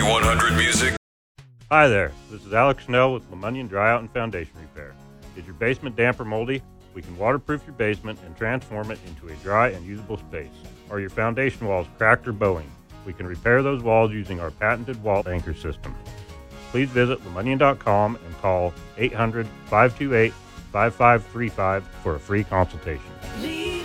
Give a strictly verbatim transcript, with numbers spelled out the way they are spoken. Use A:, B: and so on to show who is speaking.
A: one hundred Music.
B: Hi there, this is Alex Snell with LeMunyon Dryout and Foundation Repair. Is your basement damp or moldy? We can waterproof your basement and transform it into a dry and usable space. Are your foundation walls cracked or bowing? We can repair those walls using our patented wall anchor system. Please visit lemunyon dot com and call eight hundred, five two eight, five five three five for a free consultation.